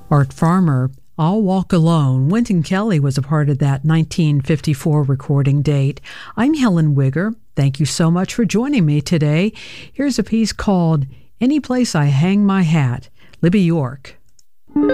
Art Farmer, I'll Walk Alone. Wynton Kelly was a part of that 1954 recording date. I'm Helen Wigger. Thank you so much for joining me today. Here's a piece called Any Place I Hang My Hat, Libby York.